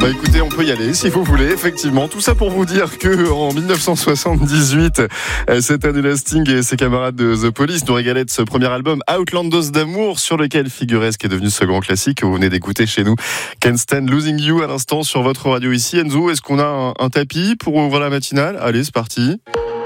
Bah écoutez, on peut y aller si vous voulez, effectivement. Tout ça pour vous dire que en 1978, cette année-là, Sting et ses camarades de The Police nous régalaient de ce premier album Outlandos d'amour, sur lequel figurait ce qui est devenu ce grand classique que vous venez d'écouter chez nous. Can't Stand Losing You à l'instant sur votre radio ici. Enzo, est-ce qu'on a un tapis pour ouvrir la matinale? Allez, c'est parti.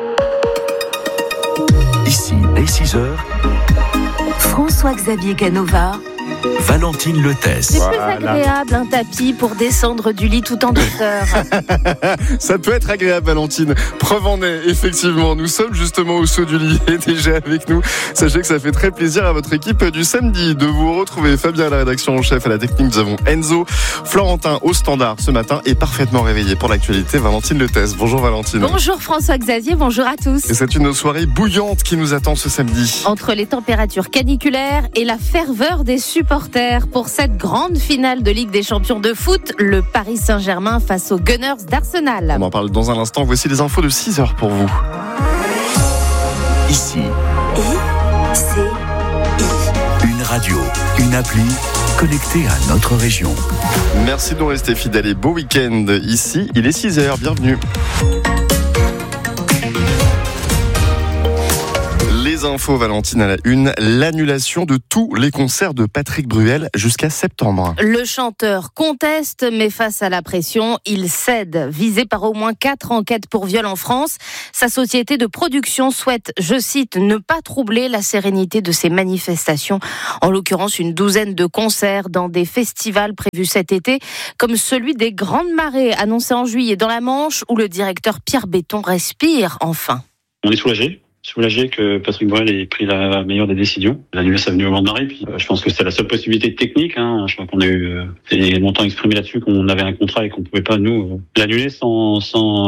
Ici, dès 6h, François-Xavier Canova, Valentine Letès. C'est plus agréable un tapis pour descendre du lit tout en douceur. Ça peut être agréable, Valentine. Preuve en est, effectivement. Nous sommes justement au saut du lit et déjà avec nous. Sachez que ça fait très plaisir à votre équipe du samedi de vous retrouver. Fabien à la rédaction en chef, à la technique, nous avons Enzo, Florentin au standard ce matin et parfaitement réveillé pour l'actualité, Valentine Letès. Bonjour Valentine. Bonjour François-Xavier, bonjour à tous. Et c'est une soirée bouillante qui nous attend ce samedi. Entre les températures caniculaires et la ferveur des supporters pour cette grande finale de Ligue des Champions de foot, le Paris Saint-Germain face aux Gunners d'Arsenal. On en parle dans un instant. Voici les infos de 6h pour vous. Ici, une radio, une appli connectée à notre région. Merci de nous rester fidèles et beau week-end. Ici, il est 6h. Bienvenue. Les infos, Valentine, à la une. L'annulation de tous les concerts de Patrick Bruel jusqu'à septembre. Le chanteur conteste, mais face à la pression, il cède. Visé par au moins 4 enquêtes pour viol en France, sa société de production souhaite, je cite, ne pas troubler la sérénité de ces manifestations. En l'occurrence, une douzaine de concerts dans des festivals prévus cet été, comme celui des Grandes Marées, annoncé en juillet dans la Manche, où le directeur Pierre Béton respire enfin. On est soulagé que Patrick Bruel ait pris la meilleure des décisions. L'annuler, ça venait au Grand Marais. Puis, je pense que c'est la seule possibilité technique. Je crois qu'on a eu longtemps exprimé là-dessus qu'on avait un contrat et qu'on pouvait pas nous l'annuler sans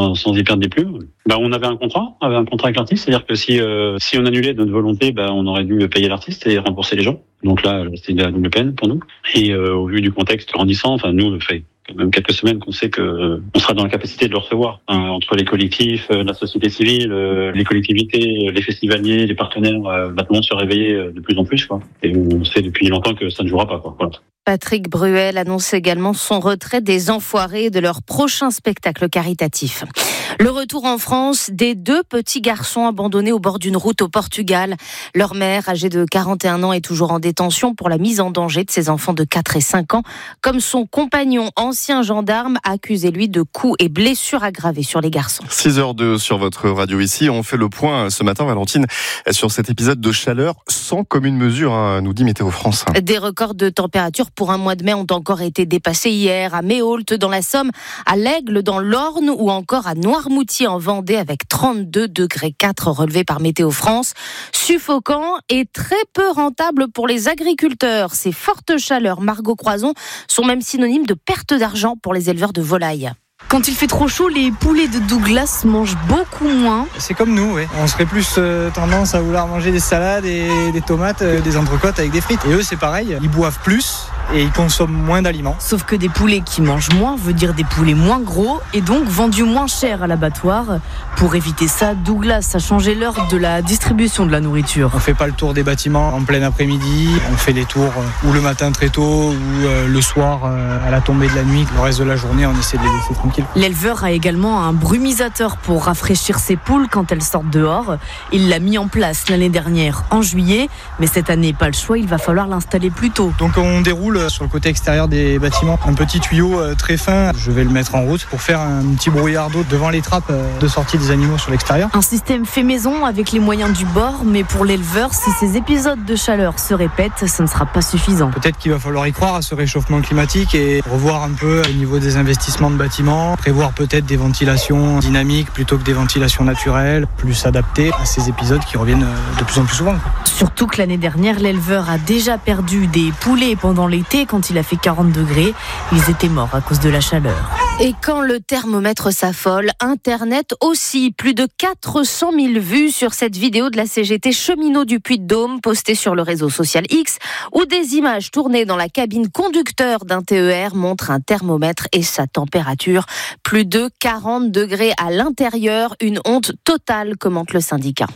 y perdre des plumes. On avait un contrat avec l'artiste, c'est-à-dire que si on annulait de notre volonté, on aurait dû payer l'artiste et rembourser les gens. Donc là, c'était la double peine pour nous. Et au vu du contexte grandissant, nous le fait quand même quelques semaines qu'on sait que on sera dans la capacité de le recevoir, entre les collectifs, la société civile, les collectivités, les festivaliers, les partenaires, tout le monde se réveiller de plus en plus, quoi. Et on sait depuis longtemps que ça ne jouera pas, quoi. Voilà. Patrick Bruel annonce également son retrait des Enfoirés de leur prochain spectacle caritatif. Le retour en France des 2 petits garçons abandonnés au bord d'une route au Portugal. Leur mère, âgée de 41 ans, est toujours en détention pour la mise en danger de ses enfants de 4 et 5 ans, comme son compagnon, ancien gendarme, accusé lui de coups et blessures aggravées sur les garçons. 6h02 sur votre radio ici. On fait le point ce matin, Valentine, sur cet épisode de chaleur sans commune mesure, nous dit Météo France. Des records de température pour un mois de mai ont encore été dépassés hier à Méaulte dans la Somme, à l'Aigle dans l'Orne ou encore à Noirmoutier en Vendée avec 32,4 degrés relevés par Météo France. Suffocant et très peu rentable pour les agriculteurs. Ces fortes chaleurs, Margot Croison, sont même synonymes de perte d'argent pour les éleveurs de volailles. Quand il fait trop chaud, les poulets de Douglas mangent beaucoup moins. C'est comme nous, ouais. On serait plus tendance à vouloir manger des salades et des tomates, des entrecôtes avec des frites. Et eux, c'est pareil, ils boivent plus et ils consomment moins d'aliments. Sauf que des poulets qui mangent moins veut dire des poulets moins gros et donc vendus moins cher à l'abattoir. Pour éviter ça, Douglas a changé l'heure de la distribution de la nourriture. On fait pas le tour des bâtiments en plein après-midi, on fait des tours ou le matin très tôt ou le soir à la tombée de la nuit. Le reste de la journée, on essaie de les laisser tranquilles. L'éleveur a également un brumisateur pour rafraîchir ses poules quand elles sortent dehors. Il l'a mis en place l'année dernière en juillet, mais cette année, pas le choix, il va falloir l'installer plus tôt. Donc on déroule sur le côté extérieur des bâtiments un petit tuyau très fin. Je vais le mettre en route pour faire un petit brouillard d'eau devant les trappes de sortie des animaux sur l'extérieur. Un système fait maison avec les moyens du bord, mais pour l'éleveur, si ces épisodes de chaleur se répètent, ça ne sera pas suffisant. Peut-être qu'il va falloir y croire à ce réchauffement climatique et revoir un peu au niveau des investissements de bâtiments, prévoir peut-être des ventilations dynamiques plutôt que des ventilations naturelles, plus adaptées à ces épisodes qui reviennent de plus en plus souvent. Surtout que l'année dernière, l'éleveur a déjà perdu des poulets pendant l'été quand il a fait 40 degrés. Ils étaient morts à cause de la chaleur. Et quand le thermomètre s'affole, Internet aussi. Plus de 400 000 vues sur cette vidéo de la CGT cheminot du Puy-de-Dôme postée sur le réseau social X, où des images tournées dans la cabine conducteur d'un TER montrent un thermomètre et sa température. Plus de 40 degrés à l'intérieur, une honte totale, commente le syndicat.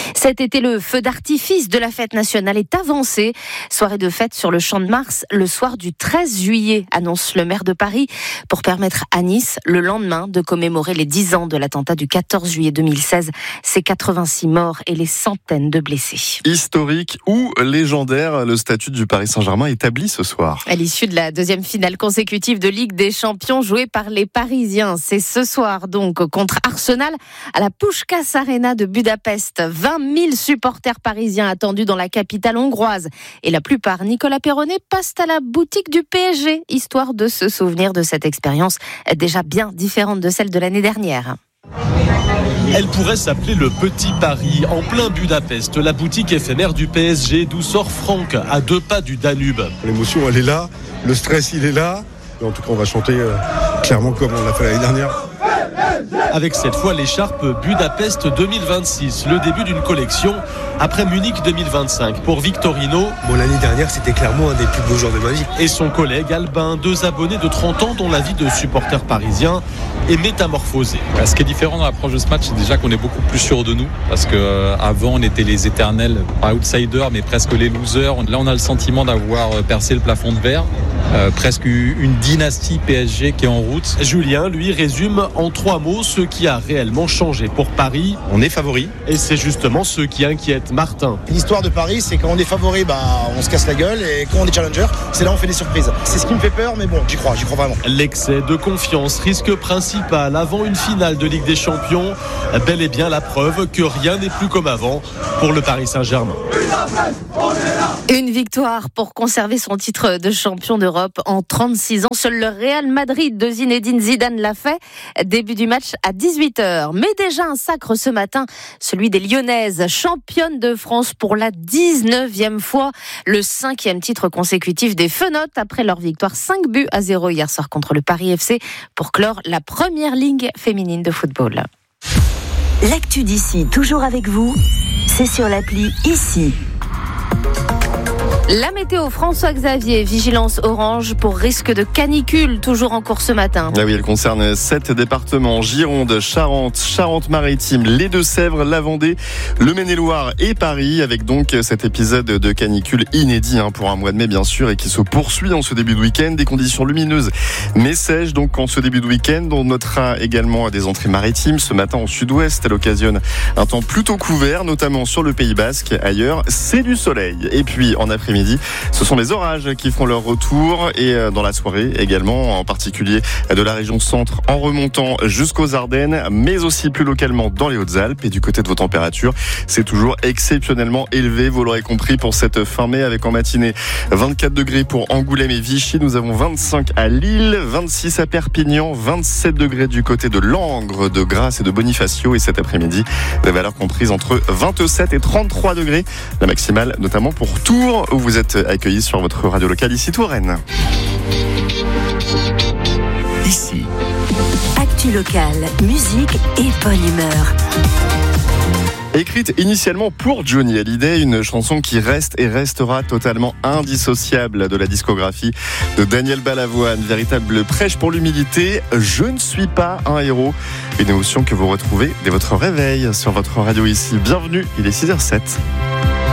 Cet été, le feu d'artifice de la fête nationale est avancé. Soirée de fête sur le Champ de Mars le soir du 13 juillet, annonce le maire de Paris, pour permettre à Nice, le lendemain, de commémorer les 10 ans de l'attentat du 14 juillet 2016. Ses 86 morts et les centaines de blessés. Historique ou légendaire, le statut du Paris Saint-Germain établi ce soir. À l'issue de la deuxième finale consécutive de Ligue des Champions jouée par les Parisiens, c'est ce soir donc contre Arsenal à la Puskás Arena de Budapest. 20 000 supporters parisiens attendus dans la capitale hongroise. Et la plupart, Nicolas Perronnet, passent à la boutique du PSG, histoire de se souvenir de cette expérience déjà bien différente de celle de l'année dernière. Elle pourrait s'appeler le Petit Paris, en plein Budapest, la boutique éphémère du PSG, d'où sort Franck, à 2 pas du Danube. L'émotion, elle est là, le stress, il est là. En tout cas, on va chanter clairement comme on l'a fait l'année dernière. Avec cette fois l'écharpe Budapest 2026, le début d'une collection après Munich 2025 pour Victorino. L'année dernière, c'était clairement un des plus beaux jours de ma vie. Et son collègue Albin, 2 abonnés de 30 ans dont la vie de supporter parisien est métamorphosée. Ce qui est différent dans l'approche de ce match, c'est déjà qu'on est beaucoup plus sûr de nous. Parce qu'avant, on était les éternels, pas outsiders, mais presque les losers. Là, on a le sentiment d'avoir percé le plafond de verre. Presque une dynastie PSG qui est en route. Julien, lui, résume en 3 mots ce qui a réellement changé pour Paris. On est favori. Et c'est justement ce qui inquiète Martin. L'histoire de Paris, c'est quand on est favori, on se casse la gueule, et quand on est challenger, c'est là où on fait des surprises. C'est ce qui me fait peur, mais bon, j'y crois vraiment. L'excès de confiance, risque principal avant une finale de Ligue des Champions, bel et bien la preuve que rien n'est plus comme avant pour le Paris Saint-Germain. Une victoire pour conserver son titre de champion d'Europe en 36 ans. Seul le Real Madrid de Zinedine Zidane l'a fait. Début du match à 18h. Mais déjà un sacre ce matin, celui des Lyonnaises, championnes de France pour la 19e fois. Le 5e titre consécutif des Fenotes après leur victoire 5-0 hier soir contre le Paris FC pour clore la première ligue féminine de football. L'actu d'ici, toujours avec vous, c'est sur l'appli Ici. La météo, François Xavier, vigilance orange pour risque de canicule, toujours en cours ce matin. Ah oui, elle concerne 7 départements, Gironde, Charente, Charente-Maritime, les Deux-Sèvres, la Vendée, le Maine-et-Loire et Paris, avec donc cet épisode de canicule inédit pour un mois de mai bien sûr et qui se poursuit en ce début de week-end. Des conditions lumineuses mais sèches donc en ce début de week-end. On notera également des entrées maritimes ce matin au sud-ouest. Elle occasionne un temps plutôt couvert, notamment sur le Pays Basque. Ailleurs, c'est du soleil. Et puis en après-midi, ce sont les orages qui feront leur retour et dans la soirée également, en particulier de la région centre en remontant jusqu'aux Ardennes, mais aussi plus localement dans les Hautes-Alpes. Et du côté de vos températures, c'est toujours exceptionnellement élevé, vous l'aurez compris, pour cette fin mai, avec en matinée 24 degrés pour Angoulême et Vichy. Nous avons 25 à Lille, 26 à Perpignan, 27 degrés du côté de Langres, de Grasse et de Bonifacio. Et cet après-midi, des valeurs comprises entre 27 et 33 degrés. La maximale notamment pour Tours, où vous êtes accueillis sur votre radio locale ici Touraine. Ici. Actu locale, musique et bonne humeur. Écrite initialement pour Johnny Hallyday, une chanson qui reste et restera totalement indissociable de la discographie de Daniel Balavoine. Véritable prêche pour l'humilité. Je ne suis pas un héros. Une émotion que vous retrouvez dès votre réveil sur votre radio ici. Bienvenue, il est 6h07.